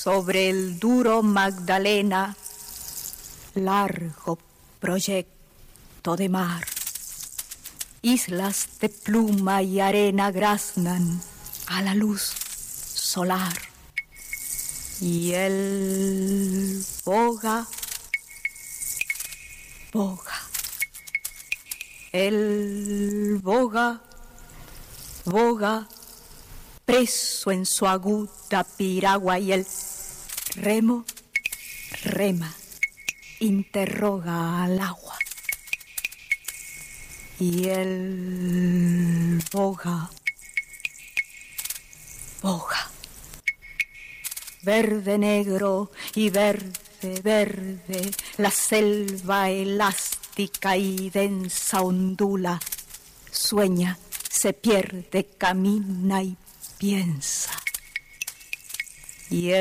sobre el duro Magdalena, largo proyecto de mar. Islas de pluma y arena graznan a la luz solar. Y él boga, boga. Él boga, boga, preso en su aguda piragua, y el remo, rema, interroga al agua. Y él boga, boga. Verde, negro y verde, verde, la selva elástica y densa ondula. Sueña, se pierde, camina y piensa. Y